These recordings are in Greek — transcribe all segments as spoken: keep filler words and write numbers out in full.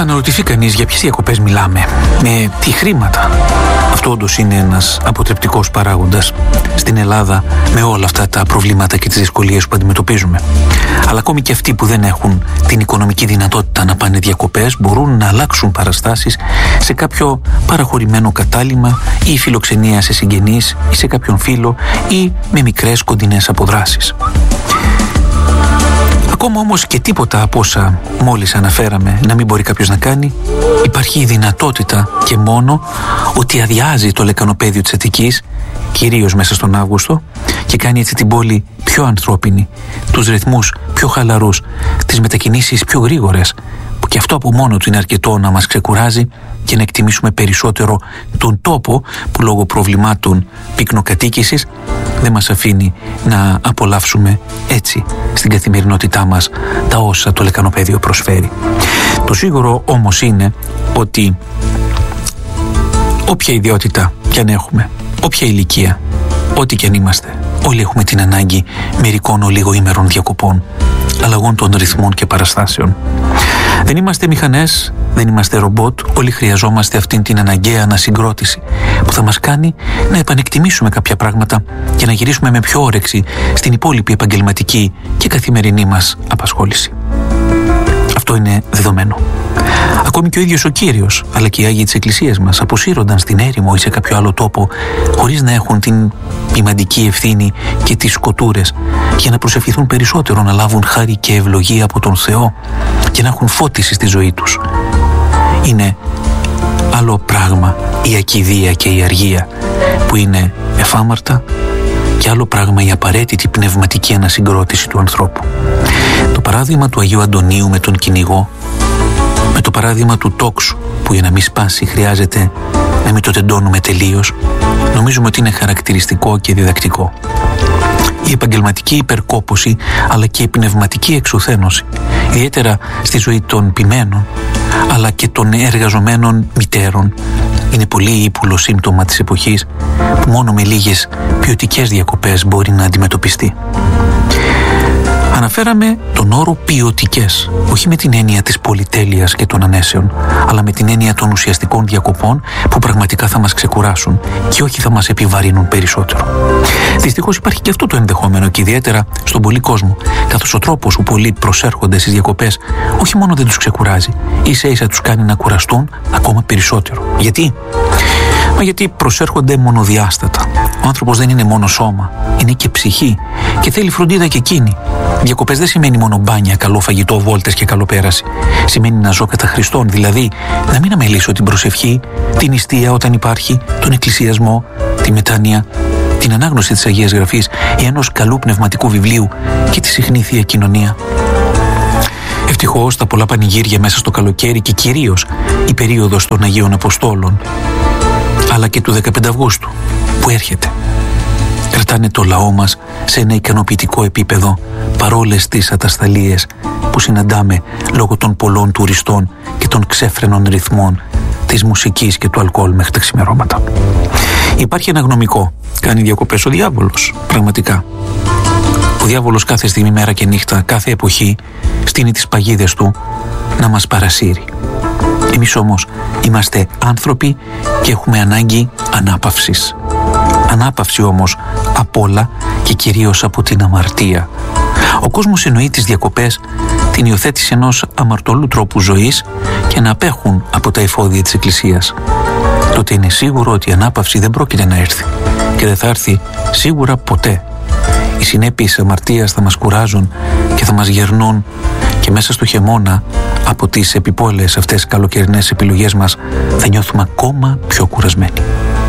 Θα αναρωτηθεί κανείς για ποιες διακοπές μιλάμε, με τι χρήματα. Αυτό όντως είναι ένας αποτρεπτικός παράγοντας στην Ελλάδα, με όλα αυτά τα προβλήματα και τις δυσκολίες που αντιμετωπίζουμε. Αλλά ακόμη και αυτοί που δεν έχουν την οικονομική δυνατότητα να πάνε διακοπές μπορούν να αλλάξουν παραστάσεις σε κάποιο παραχωρημένο κατάλημα ή φιλοξενία σε συγγενείς ή σε κάποιον φίλο ή με μικρές κοντινές αποδράσεις. Ακόμα όμως και τίποτα από όσα μόλις αναφέραμε να μην μπορεί κάποιος να κάνει, υπάρχει η δυνατότητα και μόνο ότι αδειάζει το λεκανοπέδιο της Αττικής, κυρίως μέσα στον Αύγουστο, και κάνει έτσι την πόλη πιο ανθρώπινη, τους ρυθμούς πιο χαλαρούς, τις μετακινήσεις πιο γρήγορες, που και αυτό από μόνο του είναι αρκετό να μας ξεκουράζει και να εκτιμήσουμε περισσότερο τον τόπο που λόγω προβλημάτων πυκνοκατοίκησης δεν μας αφήνει να απολαύσουμε έτσι στην καθημερινότητά μας τα όσα το λεκανοπέδιο προσφέρει. Το σίγουρο όμως είναι ότι όποια ιδιότητα κι αν έχουμε, όποια ηλικία, ό,τι κι αν είμαστε, όλοι έχουμε την ανάγκη μερικών ολιγοήμερων διακοπών, αλλαγών των ρυθμών και παραστάσεων. Δεν είμαστε μηχανές, δεν είμαστε ρομπότ, όλοι χρειαζόμαστε αυτήν την αναγκαία ανασυγκρότηση που θα μας κάνει να επανεκτιμήσουμε κάποια πράγματα και να γυρίσουμε με πιο όρεξη στην υπόλοιπη επαγγελματική και καθημερινή μας απασχόληση. Αυτό είναι δεδομένο. Ακόμη και ο ίδιος ο Κύριος, αλλά και οι Άγιοι της Εκκλησίας μας αποσύρονταν στην έρημο ή σε κάποιο άλλο τόπο χωρίς να έχουν την ποιμαντική ευθύνη και τις σκοτούρες για να προσευχηθούν περισσότερο, να λάβουν χάρη και ευλογία από τον Θεό και να έχουν φώτιση στη ζωή τους. Είναι άλλο πράγμα η ακηδεία και η αργία που είναι εφάμαρτα και άλλο πράγμα η απαραίτητη πνευματική ανασυγκρότηση του ανθρώπου. Το παράδειγμα του Αγίου Αντωνίου με τον κυνηγό, με το παράδειγμα του τόξου που για να μην σπάσει χρειάζεται να μην το τεντώνουμε τελείως, νομίζουμε ότι είναι χαρακτηριστικό και διδακτικό. Η επαγγελματική υπερκόπωση αλλά και η πνευματική εξουθένωση, ιδιαίτερα στη ζωή των ποιμένων αλλά και των εργαζομένων μητέρων, είναι πολύ ύπουλο σύμπτωμα της εποχής που μόνο με λίγες ποιοτικές διακοπές μπορεί να αντιμετωπιστεί. Αναφέραμε τον όρο ποιοτικές, όχι με την έννοια της πολυτέλειας και των ανέσεων, αλλά με την έννοια των ουσιαστικών διακοπών που πραγματικά θα μας ξεκουράσουν και όχι θα μας επιβαρύνουν περισσότερο. Δυστυχώς υπάρχει και αυτό το ενδεχόμενο και ιδιαίτερα στον πολύ κόσμο, καθώς ο τρόπος που πολλοί προσέρχονται στις διακοπές όχι μόνο δεν τους ξεκουράζει, ίσα ίσα τους κάνει να κουραστούν ακόμα περισσότερο. Γιατί? Μα γιατί προσέρχονται μονοδιάστατα. Ο άνθρωπος δεν είναι μόνο σώμα, είναι και ψυχή και θέλει φροντίδα και εκείνη. Διακοπές δεν σημαίνει μόνο μπάνια, καλό φαγητό, βόλτες και καλοπέραση. Σημαίνει να ζω κατά Χριστόν, δηλαδή να μην αμελήσω την προσευχή, την νηστεία όταν υπάρχει, τον εκκλησιασμό, τη μετάνοια, την ανάγνωση της Αγίας Γραφής ή ενός καλού πνευματικού βιβλίου και τη συχνή Θεία Κοινωνία. Ευτυχώς τα πολλά πανηγύρια μέσα στο καλοκαίρι και κυρίως η περίοδος των Αγίων Αποστόλων, αλλά και του δεκαπέντε Αυγούστου που έρχεται, κρατάνε το λαό μας σε ένα ικανοποιητικό επίπεδο παρόλες τις ατασταλίες που συναντάμε λόγω των πολλών τουριστών και των ξέφρενων ρυθμών της μουσικής και του αλκοόλ μέχρι τα ξημερώματα. Υπάρχει ένα γνωμικό, κάνει διακοπές ο διάβολος, πραγματικά. Ο διάβολος κάθε στιγμή, μέρα και νύχτα, κάθε εποχή στείνει τις παγίδες του να μας παρασύρει. Εμείς όμως είμαστε άνθρωποι και έχουμε ανάγκη ανάπαυσης. Ανάπαυση όμως από όλα και κυρίως από την αμαρτία. Ο κόσμος εννοεί τις διακοπές την υιοθέτηση ενός αμαρτωλού τρόπου ζωής και να απέχουν από τα εφόδια της Εκκλησίας. Τότε είναι σίγουρο ότι η ανάπαυση δεν πρόκειται να έρθει και δεν θα έρθει σίγουρα ποτέ. Οι συνέπειες αμαρτίας θα μας κουράζουν και θα μας γερνούν και μέσα στο χειμώνα από τις επιπόλαιες αυτές καλοκαιρινές επιλογές μας θα νιώθουμε ακόμα πιο κουρασμένοι.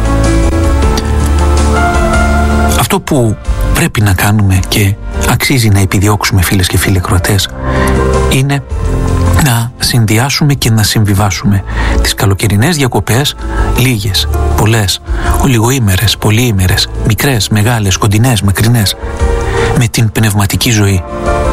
Αυτό που πρέπει να κάνουμε και αξίζει να επιδιώξουμε, φίλες και φίλοι ακροατές, είναι να συνδυάσουμε και να συμβιβάσουμε τις καλοκαιρινές διακοπές, λίγες, πολλές, ολιγοήμερες, πολυήμερες, μικρές, μεγάλες, κοντινές, μακρινές, με την πνευματική ζωή.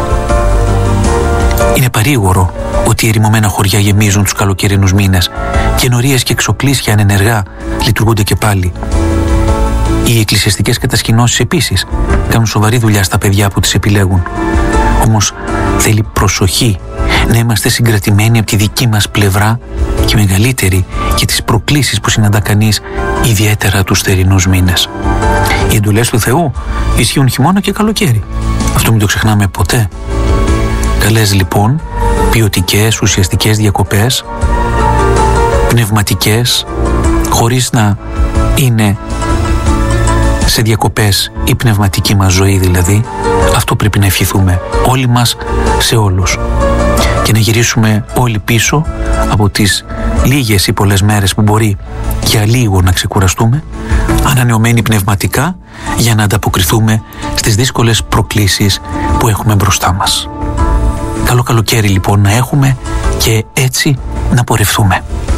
Είναι παρήγορο ότι οι ερημωμένα χωριά γεμίζουν τους καλοκαιρινούς μήνες και ενορίες και εξοπλίσια ανενεργά λειτουργούνται και πάλι. Οι εκκλησιαστικές κατασκηνώσεις επίσης κάνουν σοβαρή δουλειά στα παιδιά που τις επιλέγουν. Όμως Θέλει προσοχή, να είμαστε συγκρατημένοι από τη δική μας πλευρά και μεγαλύτερη και τις προκλήσεις που συναντά κανείς, ιδιαίτερα τους θερινούς μήνες. Οι εντολές του Θεού ισχύουν χειμώνα και καλοκαίρι. Αυτό μην το ξεχνάμε ποτέ. Καλές λοιπόν ποιοτικές, ουσιαστικές διακοπές, πνευματικές, χωρίς να είναι σε διακοπές η πνευματική μας ζωή δηλαδή. Αυτό πρέπει να ευχηθούμε όλοι μας σε όλους, και να γυρίσουμε όλοι πίσω από τις λίγες ή πολλές μέρες που μπορεί για λίγο να ξεκουραστούμε, ανανεωμένοι πνευματικά, για να ανταποκριθούμε στις δύσκολες προκλήσεις που έχουμε μπροστά μας. Καλό καλοκαίρι λοιπόν να έχουμε και έτσι να πορευθούμε.